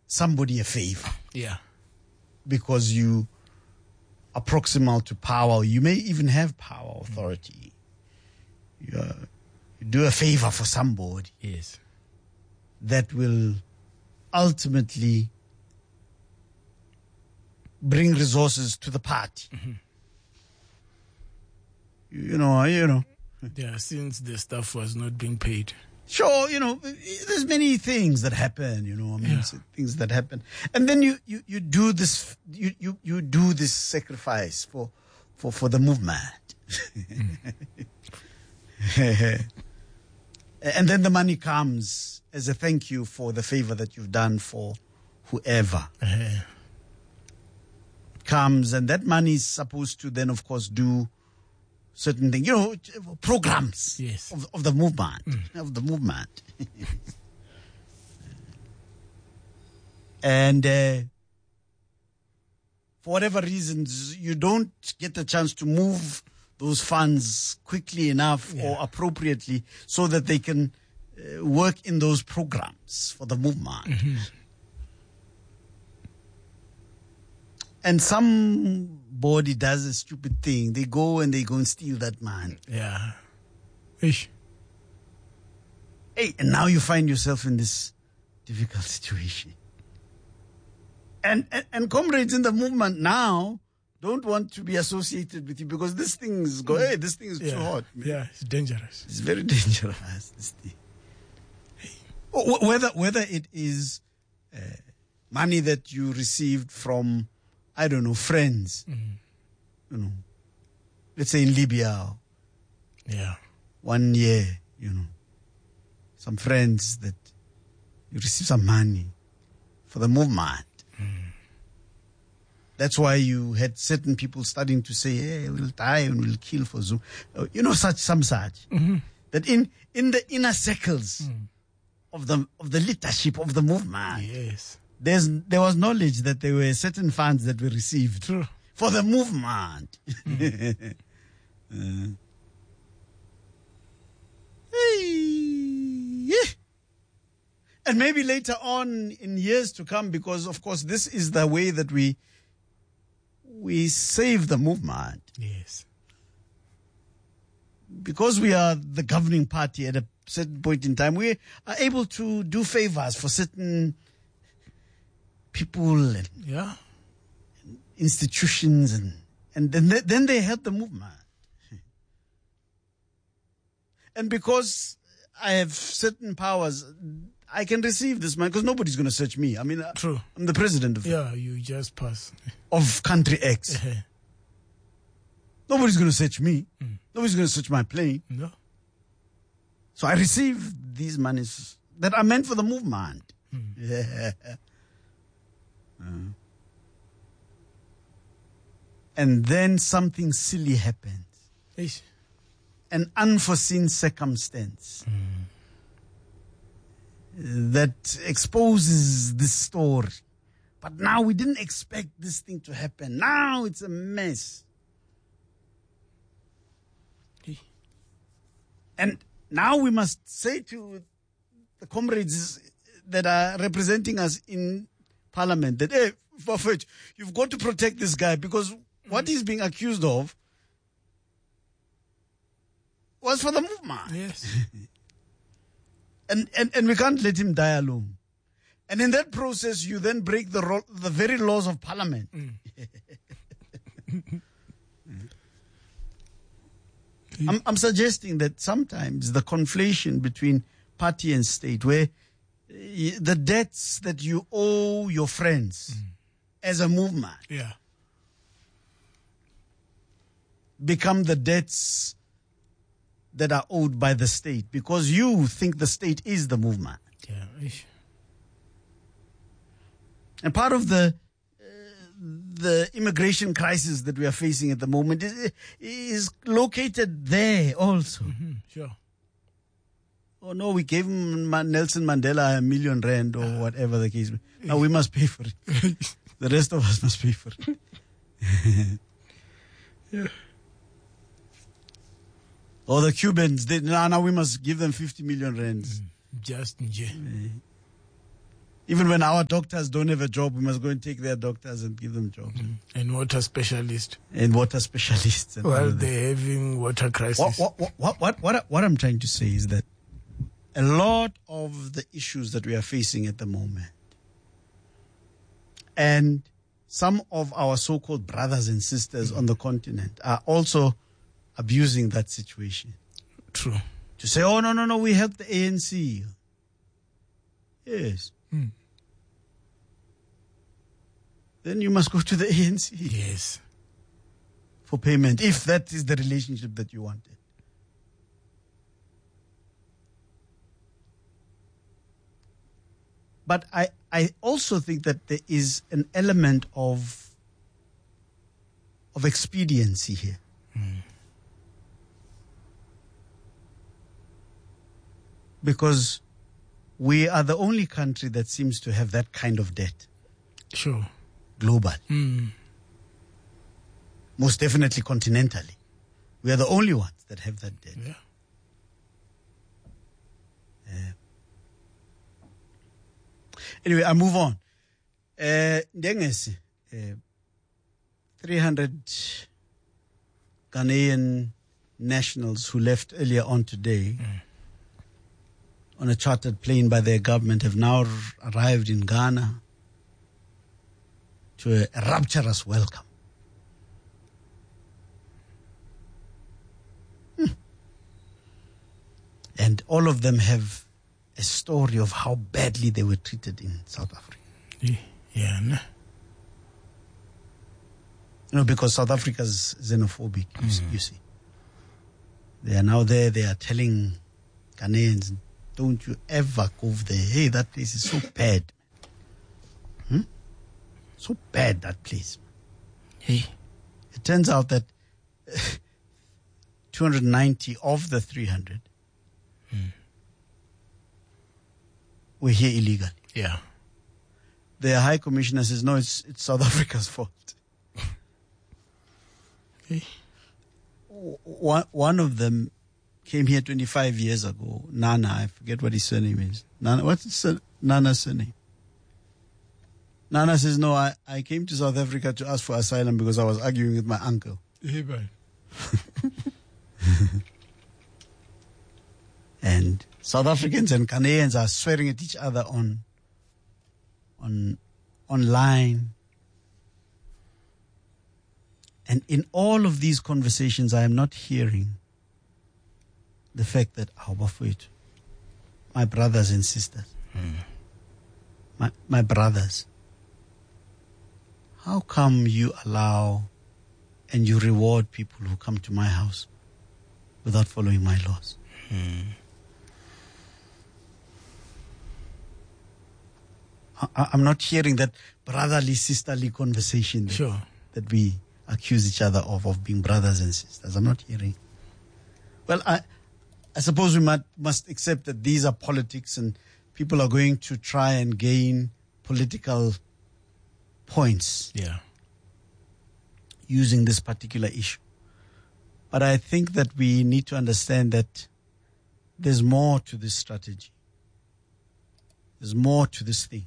somebody a favor. Yeah. Because you are proximal to power. You may even have power, authority. You do a favor for somebody. Yes. That will ultimately bring resources to the party. Mm-hmm. You know. Yeah, since the stuff was not being paid. Sure, there's many things that happen, things that happen. And then you do this, you do this sacrifice for the movement. And then the money comes as a thank you for the favor that you've done for whoever. Comes, and that money is supposed to then, of course, do certain things, programs yes. of the movement, And for whatever reasons, you don't get the chance to move those funds quickly enough or appropriately so that they can work in those programs for the movement. Mm-hmm. And somebody does a stupid thing. They go and steal that man. Yeah. Ish. Hey, and now you find yourself in this difficult situation. And comrades in the movement now don't want to be associated with you because this thing is too hot. Man. Yeah, it's dangerous. It's very dangerous, this thing. Whether it is money that you received from, I don't know, friends, let's say in Libya, 1 year, some friends that you receive some money for the movement. That's why you had certain people starting to say, hey, we'll die and we'll kill for Zuma. Such. Mm-hmm. That in the inner circles of the leadership of the movement, yes, there was knowledge that there were certain funds that were received for the movement. And maybe later on in years to come, because of course this is the way that we save the movement. Yes. Because we are the governing party at a certain point in time, we are able to do favors for certain people and institutions, and then they help the movement. And because I have certain powers, I can receive this money because nobody's going to search me. I mean, true. I'm the president of you just pass of country X. Nobody's going to search me. Nobody's going to search my plane. No. So I receive these monies that are meant for the movement. And then something silly happens. Ish. An unforeseen circumstance that exposes this story. But now we didn't expect this thing to happen. Now it's a mess. And now we must say to the comrades that are representing us in Parliament that, hey, Farfetch, you've got to protect this guy because what he's being accused of was for the movement. Yes. And we can't let him die alone. And in that process, you then break the very laws of Parliament. I'm suggesting that sometimes the conflation between party and state, where the debts that you owe your friends as a movement become the debts that are owed by the state because you think the state is the movement. Yeah. And part of the immigration crisis that we are facing at the moment is located there also. Sure. Oh no, we gave Nelson Mandela R1 million or whatever the case. Now we must pay for it. The rest of us must pay for it. Yeah. Or the Cubans, now we must give them 50 million rands. Just in jail. Even when our doctors don't have a job, we must go and take their doctors and give them jobs. And water specialist. And water specialists. And While they're having water crisis. What I'm trying to say is that a lot of the issues that we are facing at the moment, and some of our so-called brothers and sisters on the continent are also abusing that situation. True. To say, oh, no, we help the ANC. Yes. Then you must go to the ANC. Yes. For payment, if that is the relationship that you wanted. But I also think that there is an element of expediency here. Because we are the only country that seems to have that kind of debt. Sure. Global. Most definitely continentally. We are the only ones that have that debt. Yeah. Anyway, I move on. 300 Ghanaian nationals who left earlier on today on a chartered plane by their government have now arrived in Ghana to a rapturous welcome. And all of them have a story of how badly they were treated in South Africa. Yeah. Because South Africa is xenophobic, you see. They are now there, they are telling Ghanaians, don't you ever go over there. Hey, that place is so bad. So bad, that place. Hey. It turns out that 290 of the 300 were here illegally. Yeah. The High Commissioner says, no, it's South Africa's fault. Hey. One of them came here 25 years ago. Nana, I forget what his surname is. Nana, what's Nana's surname? Nana says, no, I came to South Africa to ask for asylum because I was arguing with my uncle. Hey, bye. And South Africans and Ghanaians are swearing at each other online. And in all of these conversations, I am not hearing the fact that, my brothers and sisters, my brothers, how come you allow and you reward people who come to my house without following my laws? I'm not hearing that brotherly, sisterly conversation that we accuse each other of being brothers and sisters. I'm not hearing. Well, I suppose we must accept that these are politics and people are going to try and gain political points using this particular issue. But I think that we need to understand that there's more to this strategy. There's more to this thing.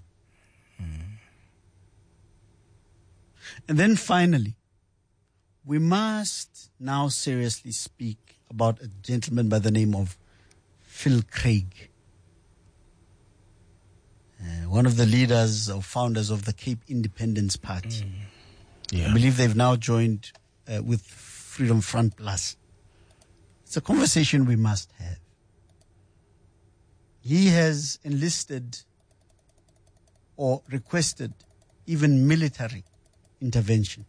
And then finally, we must now seriously speak about a gentleman by the name of Phil Craig, one of the leaders or founders of the Cape Independence Party. I believe they've now joined with Freedom Front Plus. It's a conversation we must have. He has enlisted or requested even military intervention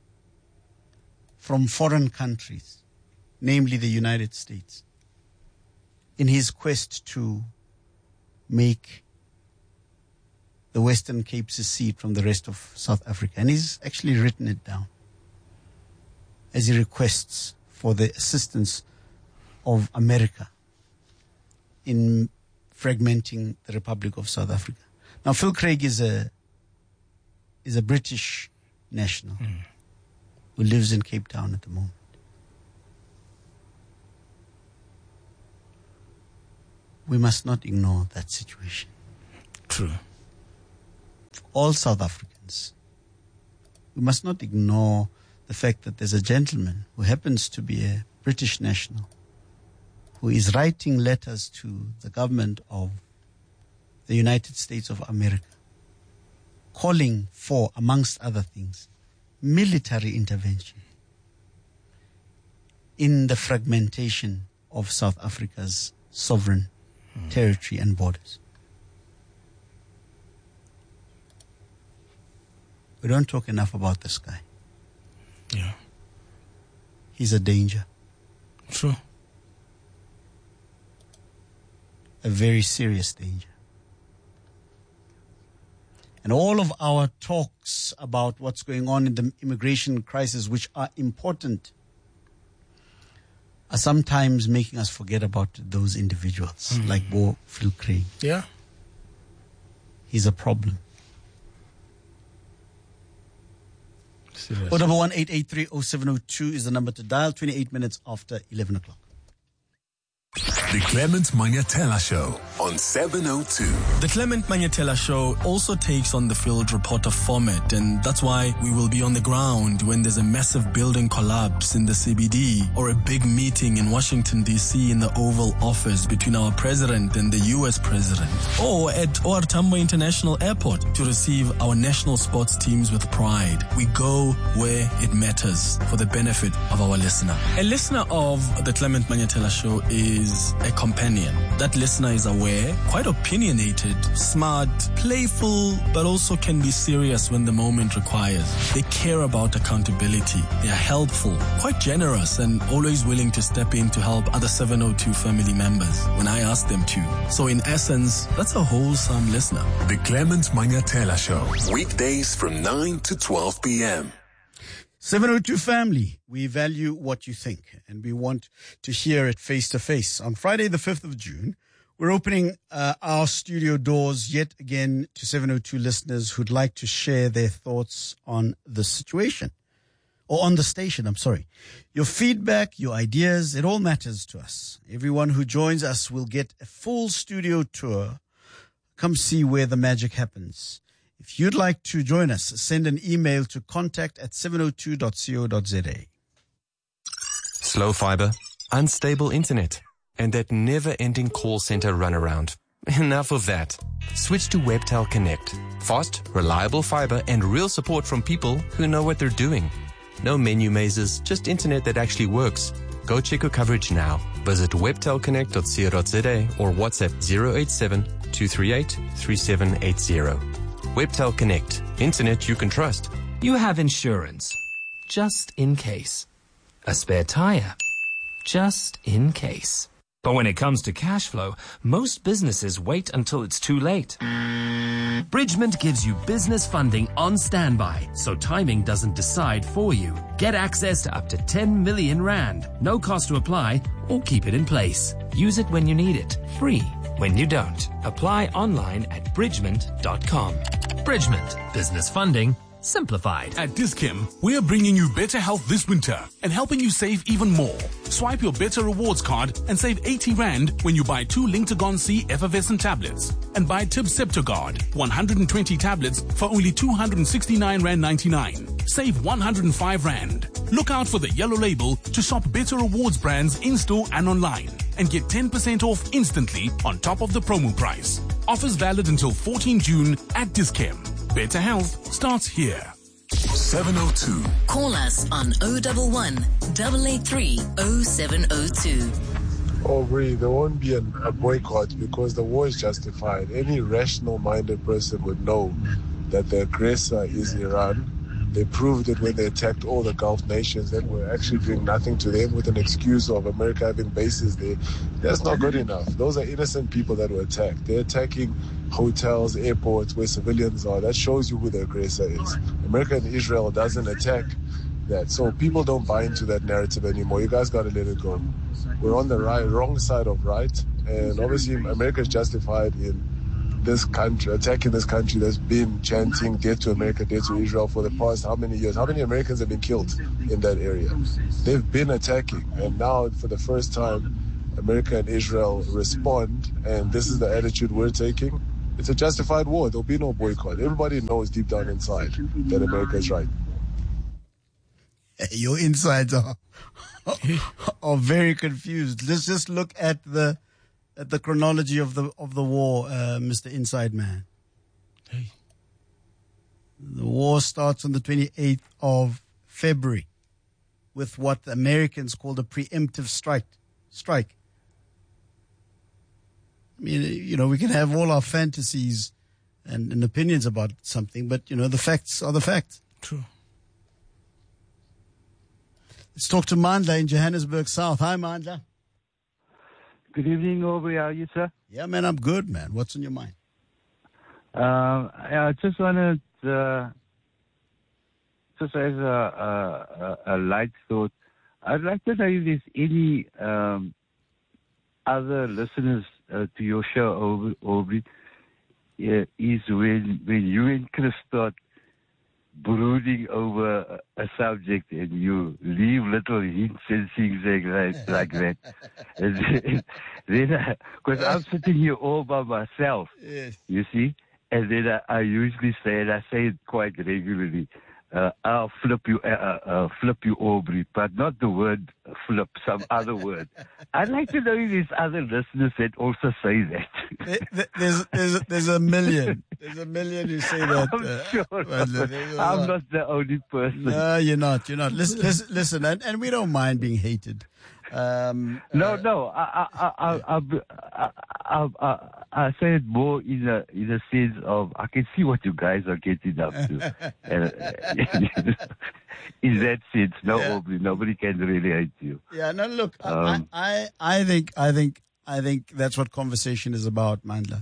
from foreign countries, namely the United States, in his quest to make the Western Cape secede from the rest of South Africa. And he's actually written it down as he requests for the assistance of America in fragmenting the Republic of South Africa. Now, Phil Craig is a British national who lives in Cape Town at the moment. We must not ignore that situation. True. all South Africans. We must not ignore the fact that there's a gentleman who happens to be a British national who is writing letters to the government of the United States of America, calling for, amongst other things, military intervention in the fragmentation of South Africa's sovereign territory and borders. We don't talk enough about this guy. Yeah. He's a danger. True. A very serious danger. And all of our talks about what's going on in the immigration crisis, which are important, are sometimes making us forget about those individuals, like Bo Vilkrey. Yeah. He's a problem. Serious. 011-883-0702 is the number to dial, 28 minutes after 11 o'clock. The Clement Manyatela Show on 702. The Clement Manyatela Show also takes on the field reporter format, and that's why we will be on the ground when there's a massive building collapse in the CBD or a big meeting in Washington, D.C. in the Oval Office between our president and the U.S. president, or at OR Tambo International Airport to receive our national sports teams with pride. We go where it matters for the benefit of our listener. A listener of the Clement Manyatela Show is a companion. That listener is aware, quite opinionated, smart, playful, but also can be serious when the moment requires. They care about accountability. They are helpful, quite generous, and always willing to step in to help other 702 family members when I ask them to. So in essence, that's a wholesome listener. The Clement Manyatela Show. Weekdays from 9 to 12 p.m. 702 family, we value what you think, and we want to hear it face to face. On Friday, the 5th of June, we're opening our studio doors yet again to 702 listeners who'd like to share their thoughts on the situation, or on the station, I'm sorry. Your feedback, your ideas, it all matters to us. Everyone who joins us will get a full studio tour. Come see where the magic happens. If you'd like to join us, send an email to contact@702.co.za. Slow fiber, unstable internet, and that never-ending call center runaround. Enough of that. Switch to Webtel Connect. Fast, reliable fiber and real support from people who know what they're doing. No menu mazes, just internet that actually works. Go check your coverage now. Visit webtelconnect.co.za or WhatsApp 087-238-3780. Webtel Connect. Internet you can trust. You have insurance, just in case. A spare tire, just in case. But when it comes to cash flow, most businesses wait until it's too late. Bridgement gives you business funding on standby, so timing doesn't decide for you. Get access to up to 10 million rand. No cost to apply or keep it in place. Use it when you need it. Free when you don't. Apply online at bridgement.com. Bridgement. Business funding simplified. At Dis-Chem, we are bringing you better health this winter and helping you save even more. Swipe your Better Rewards card and save 80 Rand when you buy 2 Linctagon C effervescent tablets and buy Tib Septogard 120 tablets for only 269 Rand 99. Save 105 Rand. Look out for the yellow label to shop Better Rewards brands in-store and online and get 10% off instantly on top of the promo price. Offers valid until 14 June at Dis-Chem. Better health starts here. 702. Call us on 011 883 0702. Oh, really, there won't be a boycott because the war is justified. Any rational-minded person would know that the aggressor is Iran. They proved it when they attacked all the Gulf nations that were actually doing nothing to them with an excuse of America having bases there. That's not good enough. Those are innocent people that were attacked. They're attacking hotels, airports where civilians are. That shows you who the aggressor is. America and Israel doesn't attack that. So people don't buy into that narrative anymore. You guys got to let it go. We're on the wrong side of right. And obviously America is justified in this country, attacking this country that's been chanting death to America, death to Israel for the past how many years? How many Americans have been killed in that area? They've been attacking. And now for the first time, America and Israel respond. And this is the attitude we're taking. It's a justified war. There'll be no boycott. Everybody knows deep down inside that America is right. Your insides are very confused. Let's just look at the chronology of the war, Mr. Inside Man. Hey. The war starts on the 28th of February with what the Americans called a preemptive strike. I mean, we can have all our fantasies and opinions about something, but, the facts are the facts. True. Let's talk to Mandla in Johannesburg South. Hi, Mandla. Good evening, Aubrey. How are you, sir? Yeah, man, I'm good, man. What's on your mind? I just wanted just as a light thought, I'd like to know if there's any other listeners to your show, Aubrey, is when you and Chris start brooding over a subject and you leave little hints and things like that. And then, because I'm sitting here all by myself, yes. You see, and then I usually say, and I say it quite regularly, I'll flip you, Aubrey, but not the word flip, some other word. I'd like to know if there's other listeners that also say that. There's a million. There's a million who say that. I'm sure. I'm not the only person. No, you're not. Listen, and we don't mind being hated. No. I say it more in a sense of I can see what you guys are getting up to. In that sense, nobody can really hate you. Yeah, no. Look, I think that's what conversation is about, Mandla.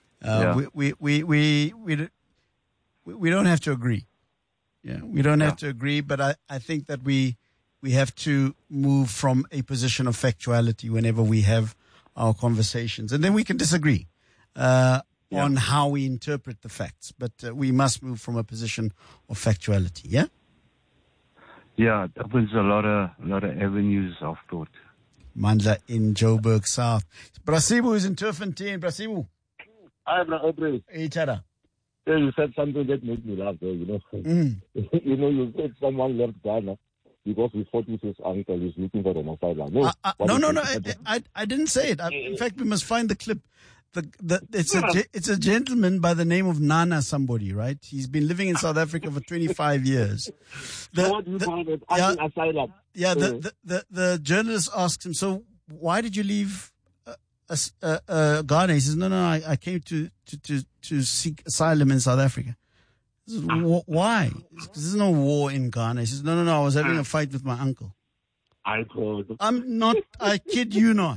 We don't have to agree. Yeah, we don't have to agree, but I think that we have to move from a position of factuality whenever we have our conversations. And then we can disagree on how we interpret the facts. But we must move from a position of factuality, yeah? Yeah, it opens a lot of avenues of thought. Mandla in Joburg South. Brasibu is in Turffontein. Brasibu. Hi, Aubrey. Hey, Chada. Yeah, you said something that made me laugh, though, You said someone left Ghana because he fought with his uncle. He's looking for an asylum. No. I didn't say it. In fact, we must find the clip. It's a gentleman by the name of Nana somebody, right? He's been living in South Africa for 25 years. What do you call it? Asylum. Yeah, the journalist asks him, so why did you leave Ghana? He says, no, I came to seek asylum in South Africa. He says, why? There's no war in Ghana. He says, no, I was having a fight with my uncle. I'm not, I kid you not.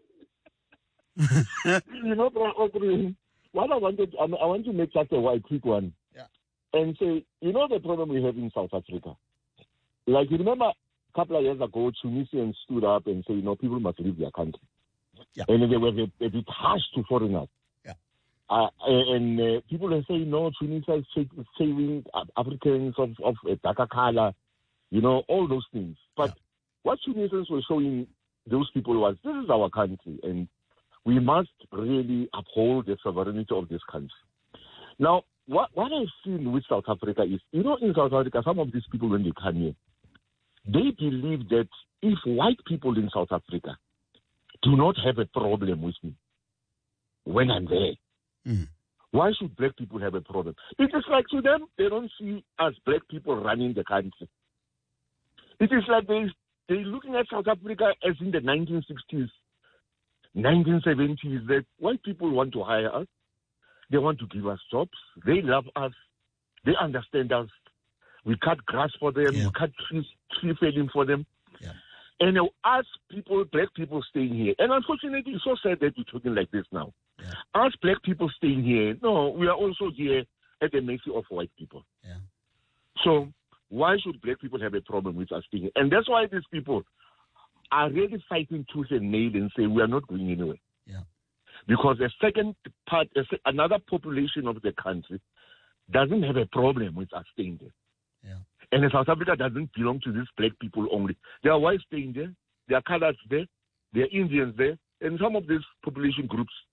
What I want to make just a quick one. Yeah. And say, the problem we have in South Africa. Like, you remember a couple of years ago, Tunisians stood up and said, people must leave their country. Yeah. And they were a bit harsh to foreigners. Yeah. And people are saying, no, Tunisia is saving Africans of a darker color, all those things. But what Tunisians were showing those people was, this is our country, and we must really uphold the sovereignty of this country. Now, what I've seen with South Africa is, in South Africa, some of these people, when they come here, they believe that if white people in South Africa do not have a problem with me when I'm there, why should black people have a problem? It is like to them, they don't see us black people running the country. It is like they're looking at South Africa as in the 1960s, 1970s, that white people want to hire us. They want to give us jobs. They love us. They understand us. We cut grass for them. We cut tree felling for them. Yeah. And us people, black people staying here. And unfortunately, it's so sad that we're talking like this now. Yeah. Us black people staying here, no, we are also here at the mercy of white people. Yeah. So why should black people have a problem with us staying here? And that's why these people are really fighting tooth and nail and say we are not going anywhere. Yeah. Because another population of the country doesn't have a problem with us staying there. Yeah. And South Africa doesn't belong to these black people only. There are whites staying there, there are colors there, there are Indians there, and some of these population groups,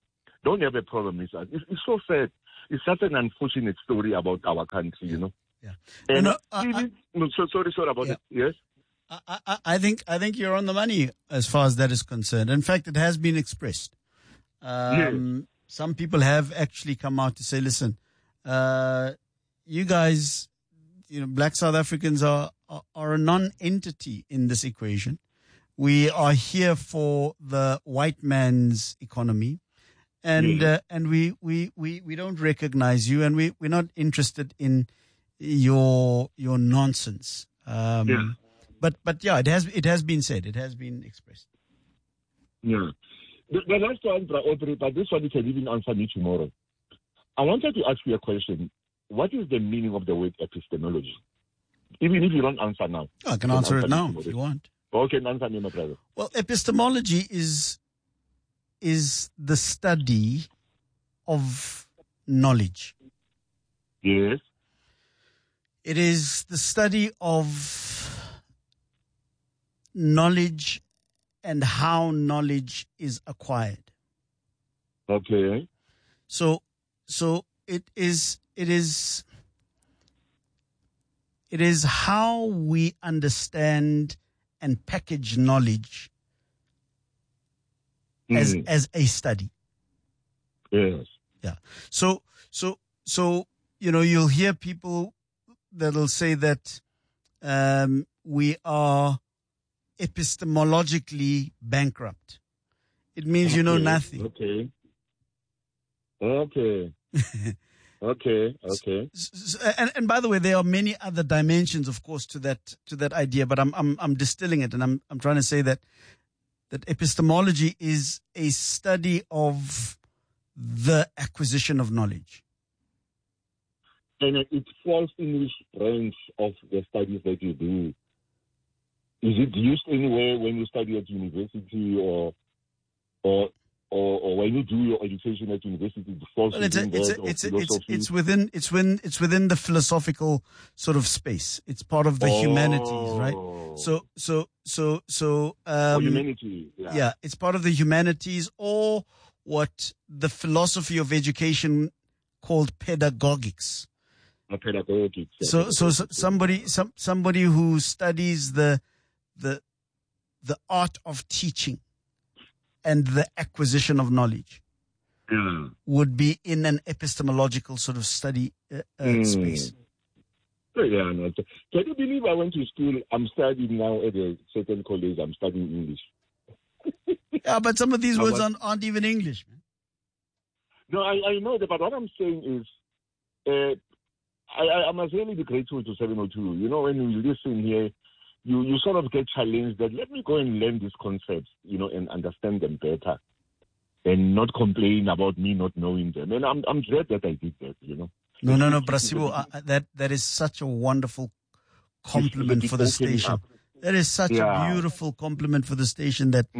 don't have a problem with that. It's so sad. It's such an unfortunate story about our country, you know. Yeah. And sorry about Yeah. it. Yes. I think you're on the money as far as that is concerned. In fact, it has been expressed. Some people have actually come out to say, listen, you guys, black South Africans are a non-entity in this equation. We are here for the white man's economy, and we don't recognize you, and we're not interested in your nonsense. But yeah, it has been said, it has been expressed. Yeah. The last one, Audrey, but this one you can even answer me tomorrow. I wanted to ask you a question. What is the meaning of the word epistemology? Even if you don't answer now. I can answer it now if you want. Okay, answer me, my brother. Well, epistemology is the study of knowledge. Yes. It is the study of knowledge and how knowledge is acquired. Okay. So it is how we understand and package knowledge as a study. Yes. Yeah. So you'll hear people that'll say that we are epistemologically bankrupt. It means you know nothing. Okay. Okay. And by the way, there are many other dimensions, of course, to that idea. But I'm distilling it, and I'm trying to say that epistemology is a study of the acquisition of knowledge. And it falls in which branch of the studies that you do? Is it used anywhere when you study at university or when you do your education at university? It falls within it's within the philosophical sort of space. It's part of the humanities, right? So humanity. Yeah, it's part of the humanities, or what the philosophy of education called pedagogics. Pedagogics. So somebody who studies the art of teaching and the acquisition of knowledge would be in an epistemological sort of study space. Yeah, no. Can you believe I went to school? I'm studying now at a certain college. I'm studying English. Yeah, but some of these words aren't even English, man. No, I know that, but what I'm saying is, I must really be grateful to 702. You know, when you listen here, you sort of get challenged that let me go and learn these concepts, and understand them better, and not complain about me not knowing them. And I'm glad that I did that, No, Brasibo, that is such a wonderful compliment for the station. That is such a beautiful compliment for the station that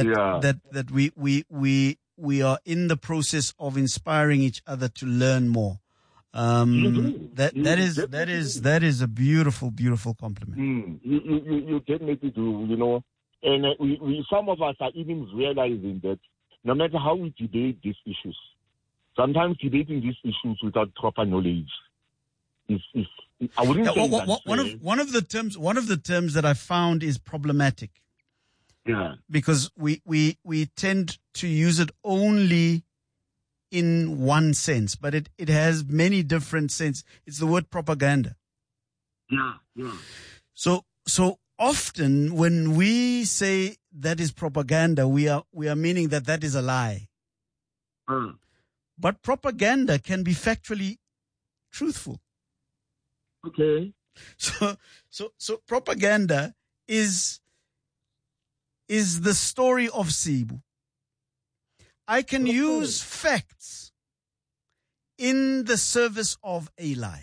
we are in the process of inspiring each other to learn more. That is a beautiful, beautiful compliment. You definitely do, and we some of us are even realizing that no matter how we debate these issues, sometimes debating these issues without proper knowledge is I wouldn't say one of the terms that I found is problematic. Yeah, because we tend to use it only in one sense, but it has many different senses. It's the word propaganda. Yeah. So often when we say that is propaganda, we are meaning that is a lie. But propaganda can be factually truthful. Okay. So propaganda is the story of Sibu. I can use facts in the service of a lie.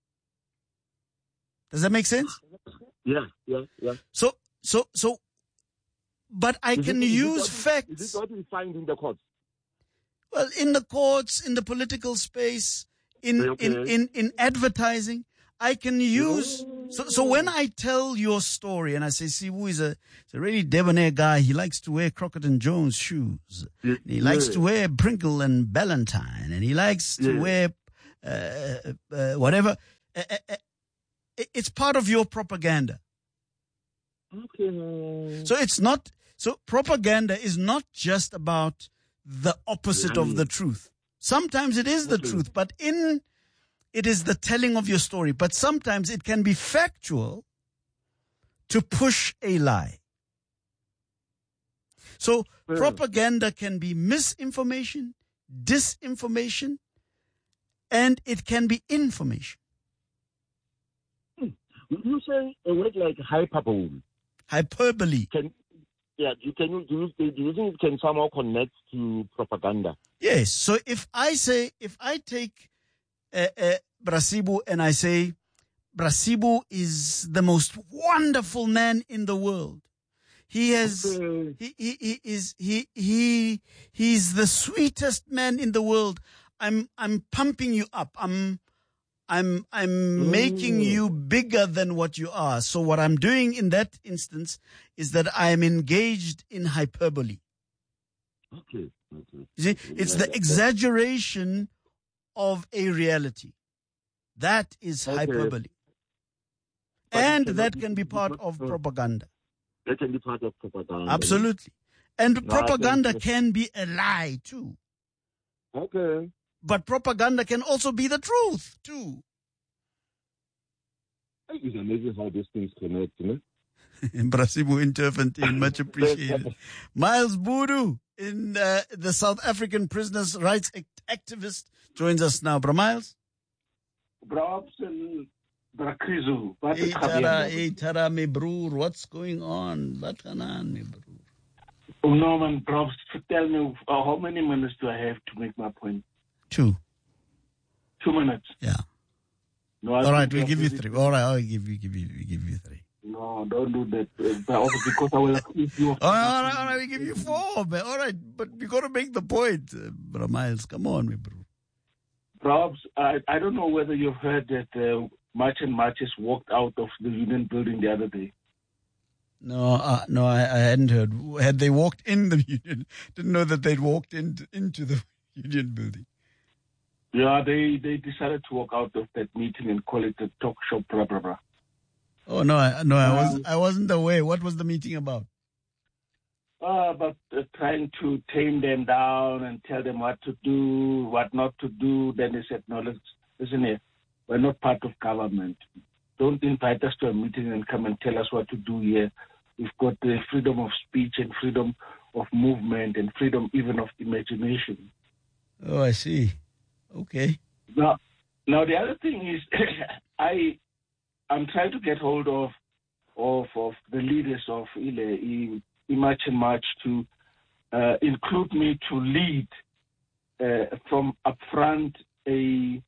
Does that make sense? Yeah. So, but I can use facts. Is it what we find in the courts? Well, in the courts, in the political space, in advertising, I can use, so when I tell your story and I say, Sibu is a really debonair guy, he likes to wear Crockett and Jones shoes. He likes to wear Pringle and Ballantine, and he likes to wear whatever. It's part of your propaganda. Okay. So it's not, so propaganda is not just about the opposite of the truth. Sometimes it is the truth, but it is the telling of your story. But sometimes it can be factual to push a lie. So propaganda can be misinformation, disinformation, and it can be information. You say a word like hyperbole. Hyperbole. Do you think it can somehow connect to propaganda? Yes. So if I take Brasibu and I say, Brasibu is the most wonderful man in the world. He has, he's the sweetest man in the world. I'm pumping you up. I'm making you bigger than what you are. So what I'm doing in that instance is that I am engaged in hyperbole. Okay. You see, it's the exaggeration of a reality. That is hyperbole. And that can be part of propaganda. That can be part of propaganda. Absolutely. And propaganda can be a lie too. Okay. But propaganda can also be the truth too. It's amazing how these things connect, you know? Brasibu Interfontaine, much appreciated. Miles Boodoo, in the South African prisoners' rights activist, joins us now. Bra Miles? Brabs and Brakrizu. Hey, Tara, me broer, what's going on? What going on, me broer? Oh, Norman, Brabs, tell me, how many minutes do I have to make my point? 2. 2 minutes? Yeah. No, all right, we'll give you 3. All right, I'll give you 3. No, don't do that. Because I will accuse you of... All right, we give you 4, man. All right, but we got to make the point, Bra Miles. Come on, me bro. Perhaps, I don't know whether you've heard that March and Marches walked out of the Union building the other day. No, I hadn't heard. Had they walked in the Union? Didn't know that they'd walked into the Union building. Yeah, they decided to walk out of that meeting and call it a talk show, blah, blah, blah. Oh, I wasn't aware. What was the meeting about? About trying to tame them down and tell them what to do, what not to do. Then they said, no, listen here, we're not part of government. Don't invite us to a meeting and come and tell us what to do here. We've got the freedom of speech and freedom of movement and freedom even of imagination. Oh, I see. Okay. Now the other thing is, I'm trying to get hold of the leaders of March and March to include me to lead from up front a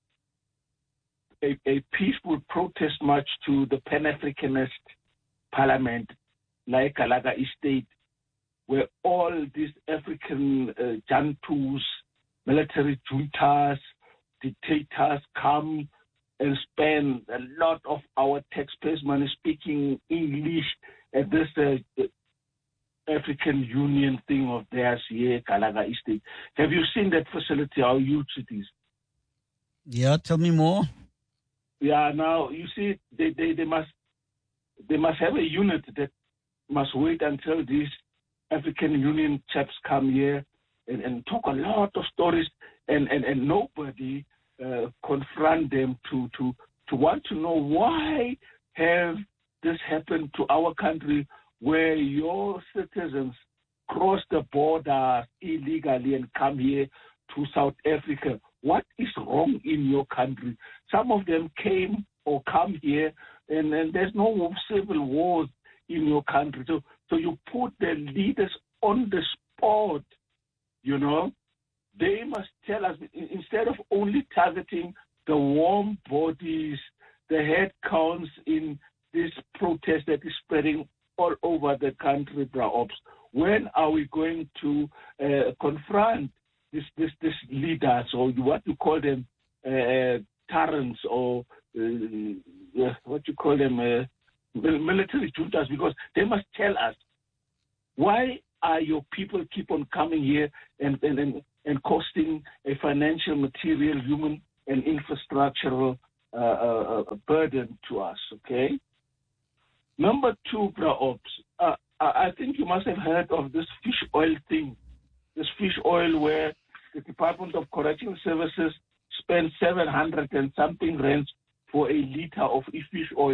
peaceful protest march to the Pan-Africanist Parliament, like Galaga Estate, where all these African juntos, military juntas, dictators come and spend a lot of our taxpayers' money speaking English at this African Union thing of theirs here, Galaga Estate. Have you seen that facility, how huge it is? Yeah, tell me more. Yeah, now you see, they must have a unit that must wait until these African Union chaps come here and talk a lot of stories, and nobody confront them to want to know why have this happened to our country, where your citizens cross the border illegally and come here to South Africa. What is wrong in your country? Some of them came or come here, and there's no civil wars in your country. So you put the leaders on the spot, you know. They must tell us, instead of only targeting the warm bodies, the head counts in this protest that is spreading all over the country, perhaps. When are we going to confront this leaders, or what you call them, tyrants or call them military juntas, because they must tell us, why are your people keep on coming here and costing a financial, material, human, and infrastructural burden to us, okay? Number two, I think you must have heard of this fish oil thing. This fish oil where the Department of Correctional Services spent 700 and something rands for a liter of fish oil.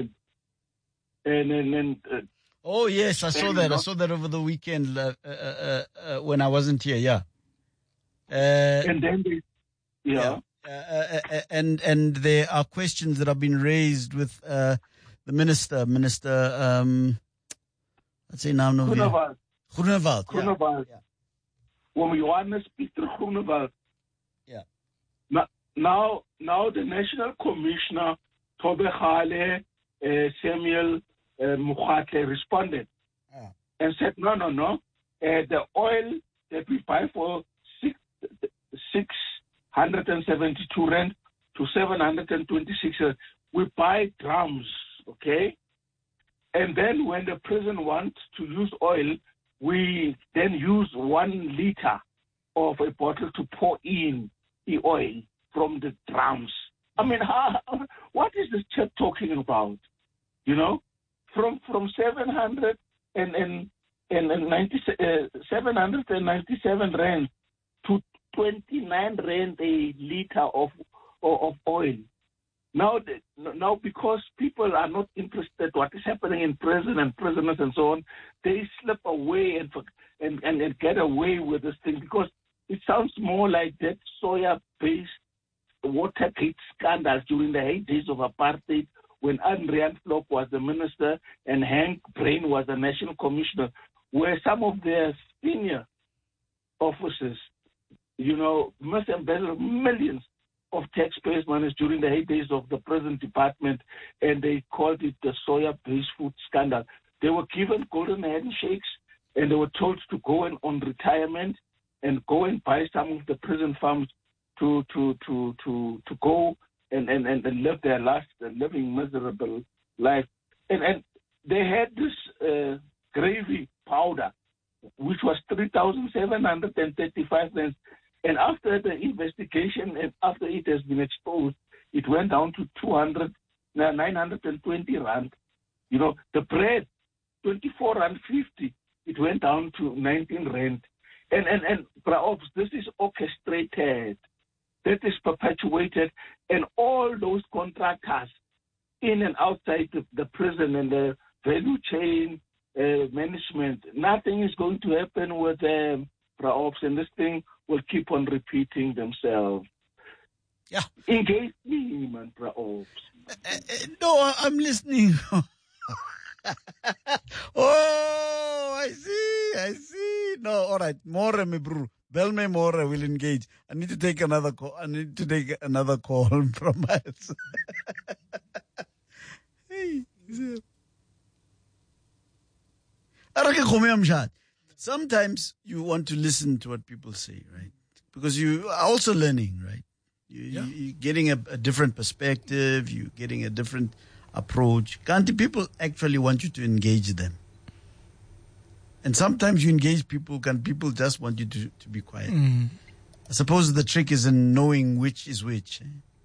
Oh, yes, I saw that. I saw that over the weekend when I wasn't here, yeah. And then and there are questions that have been raised with the minister, let's say now, Groenewald. Yeah. When Johannes Pieter Groenewald. Yeah. Now the National Commissioner, Tobegale, Samuel Mukhatle responded and said, no. The oil that we buy for 672 rand to 726 rand, we buy drums, okay? And then when the prison wants to use oil, we then use 1 liter of a bottle to pour in the oil from the drums. I mean, what is this chap talking about? You know, from 797 rand to 29 rand a liter of oil. Now, because people are not interested what is happening in prison and prisoners and so on, they slip away and get away with this thing, because it sounds more like that soya-based Watergate scandals during the heydays of apartheid, when Adrian Flock was the minister and Hank Brain was the national commissioner, where some of their senior officers, must embezzle millions of taxpayers' money during the heydays of the prison department, and they called it the soya-based food scandal. They were given golden handshakes, and they were told to go on retirement and go and buy some of the prison farms to go and live their last living miserable life. And they had this gravy powder, which was 3,735 rands. And after the investigation and after it has been exposed, it went down to 920 rand. The bread, 24 rand 50. It went down to 19 rand. And perhaps this is orchestrated. That is perpetuated, and all those contractors in and outside the prison and the value chain management, nothing is going to happen with them, perhaps, and this thing will keep on repeating themselves. Yeah. Engage me, man, perhaps. No, I'm listening. Oh, I see. No, all right. More, me bro. Belme More will engage. I need to take another call. From us. Hey, sometimes you want to listen to what people say, right? Because you are also learning, right? You're getting a different perspective. You're getting a different approach. Kanti people actually want you to engage them. And sometimes you engage people, and people just want you to be quiet. I suppose the trick is in knowing which is which.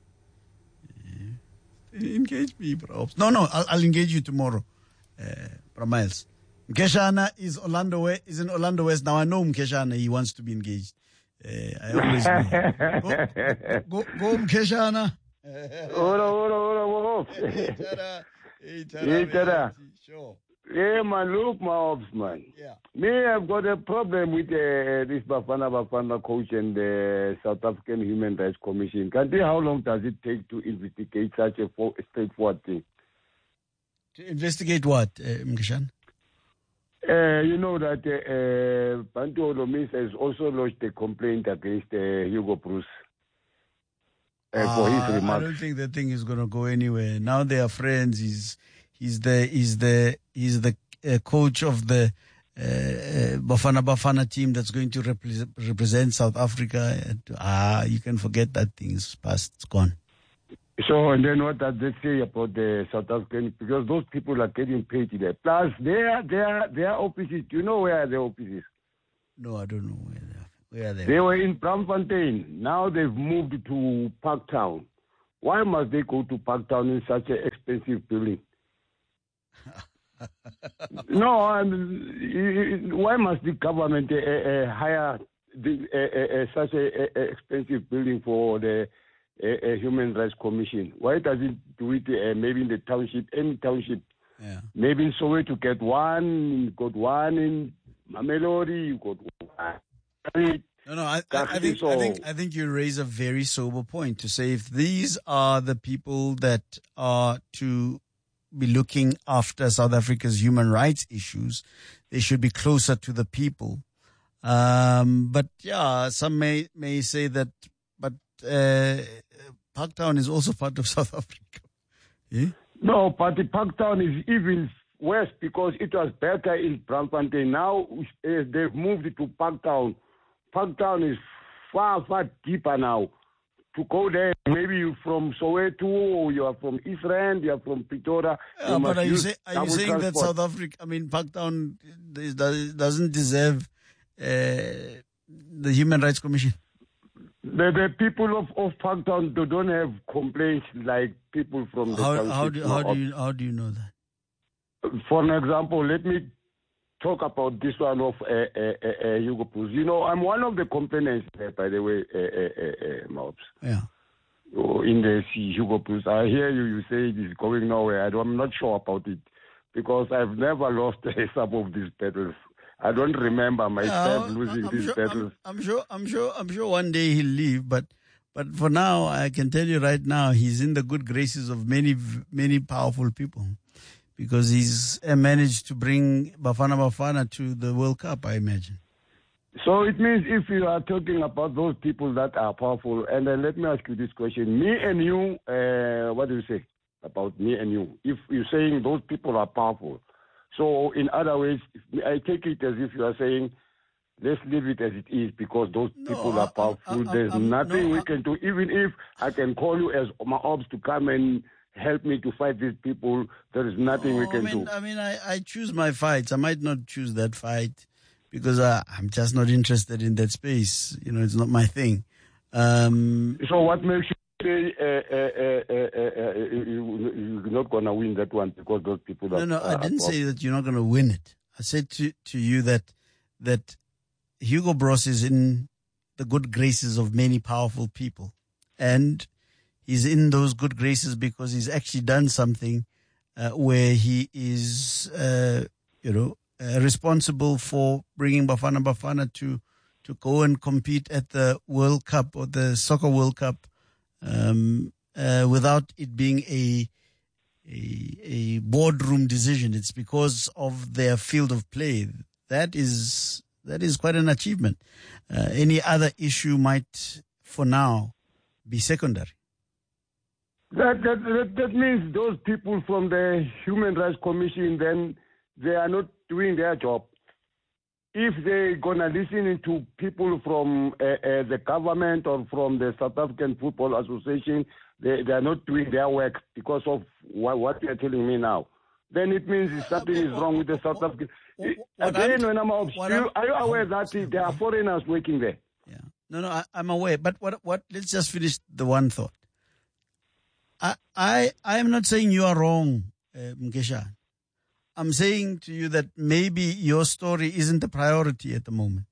Engage me, perhaps. No, I'll engage you tomorrow, Miles. Mkeshana is in Orlando West. Now I know Mkeshana, he wants to be engaged. I always know. Go Mkeshana. Sure. Yeah, man, look, my ops, man. Yeah. Me, I've got a problem with this Bafana coach and the South African Human Rights Commission. How long does it take to investigate such a straightforward thing? To investigate what, Mkeshan? You know that Bantu Olomis has also lodged a complaint against Hugo Bruce for his remarks. I don't think the thing is going to go anywhere. Now they are friends. He's the coach of the Bafana team that's going to represent South Africa. You can forget that thing. It's past. It's gone. So, and then what does they say about the South African? Because those people are getting paid there. Plus, their offices, do you know where are their offices? No, I don't know where they are. Where are they? They were in Braamfontein. Now they've moved to Parktown. Why must they go to Parktown in such an expensive building? No, why must the government hire such an expensive building for the Human Rights Commission? Why does it do it maybe in the township, any township? Yeah. Maybe in Soweto to get one, you got one in Mamelodi, you got one. No, I think you raise a very sober point to say if these are the people that are to be looking after South Africa's human rights issues, they should be closer to the people. But yeah, some may say that, but Parktown is also part of South Africa. Yeah? No, but the Parktown is even worse because it was better in Braamfontein. Now they've moved to Parktown. Parktown is far, far deeper now. To go there, maybe you're from Soweto, or you are from East Rand, you are from Pretoria. Yeah, but are you saying that South Africa, Parktown doesn't deserve the Human Rights Commission? The people of Parktown don't have complaints like people from the township. How do you know that? For an example, let me talk about this one of Hugo Broos. You know, I'm one of the complainants, by the way, Mobs. Yeah. In the Hugo Broos. I hear you say it is going nowhere. I'm not sure about it because I've never lost some of these battles. I don't remember myself losing these battles. I'm sure one day he'll leave, but for now, I can tell you right now, he's in the good graces of many, many powerful people. Because he's managed to bring Bafana Bafana to the World Cup, I imagine. So it means if you are talking about those people that are powerful, and then let me ask you this question. Me and you, what do you say about me and you? If you're saying those people are powerful. So in other ways, I take it as if you are saying, let's leave it as it is because those people are powerful. There's nothing we can do. Even if I can call you as my ops to come and help me to fight these people, there is nothing we can do. I choose my fights. I might not choose that fight because I'm just not interested in that space. You know, it's not my thing. So what makes you say you're not going to win that one because those people are... No, I didn't say that you're not going to win it. I said to you that Hugo Broos is in the good graces of many powerful people. And he's in those good graces because he's actually done something where he is, responsible for bringing Bafana Bafana to go and compete at the World Cup or the Soccer World Cup without it being a boardroom decision. It's because of their field of play. That is quite an achievement. Any other issue might, for now, be secondary. That means those people from the Human Rights Commission, then they are not doing their job. If they're going to listen to people from the government or from the South African Football Association, they are not doing their work because of what you're telling me now. Then it means something is wrong with the South African. Again, when I'm obscure, are you aware that there are foreigners working there? Yeah. No, I'm aware. But what? Let's just finish the one thought. I am not saying you are wrong, Mkesha. I'm saying to you that maybe your story isn't a priority at the moment.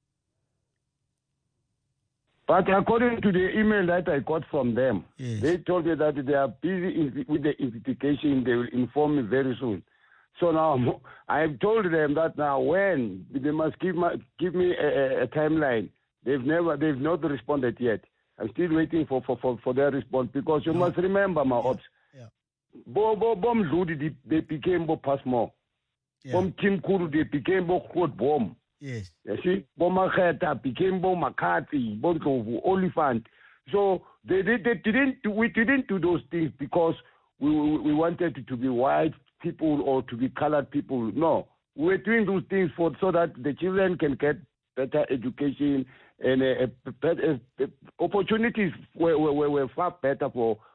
But according to the email that I got from them, yes, they told me that they are busy with the investigation. They will inform me very soon. So now I've told them that now when they must give me a timeline. They've not responded yet. I'm still waiting for their response because you must remember, my ops. Bom Ludi, they became Bo Passmore. Bom Tim Kuru, they became Bo Khod Bom. Yes. You see, Bo Makheta became Bo Makati, Bo Tovu, Oliphant. So we didn't do those things because we wanted it to be white people or to be colored people. No, we're doing those things so that the children can get better education and opportunities were far better for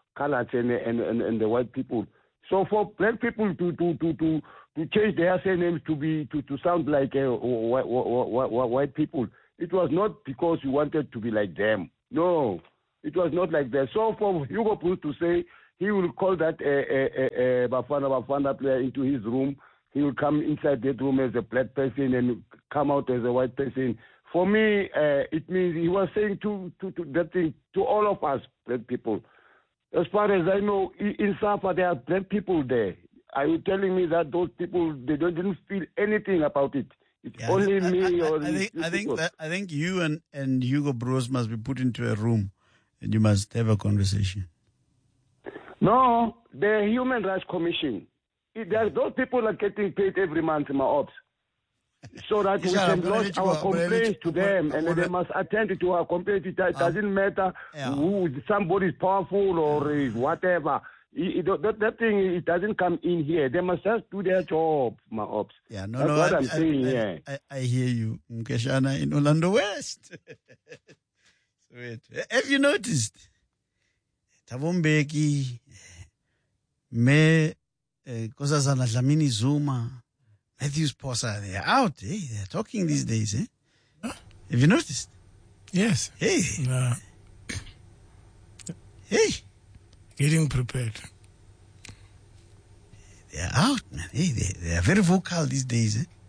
colors and the white people. So for black people to change their surnames to sound like white people, it was not because we wanted to be like them. No, it was not like that. So for Hugo Broos to say he will call that Bafana player into his room, he will come inside that room as a black person and come out as a white person. For me, it means he was saying to that thing to all of us black people. As far as I know, in Safa there are black people there. Are you telling me that those people didn't feel anything about it? It's only me or I think you and Hugo Broos must be put into a room and you must have a conversation. No, the Human Rights Commission. Those people are getting paid every month in my ops. So that we can lodge our complaints to them and they must attend to our complaints. It doesn't matter who somebody is powerful or is whatever. That thing, it doesn't come in here. They must just do their job, my ops. Yeah, That's what I'm saying here. I hear you, Mkeshana in Orlando West. Have you noticed? Thabo Mbeki, Nkosazana Dlamini Zuma, Matthews Posa, they're out. They're talking these days. Have you noticed? Yes. Hey. Hey. Getting prepared. They're out, man. Hey, they are very vocal these days.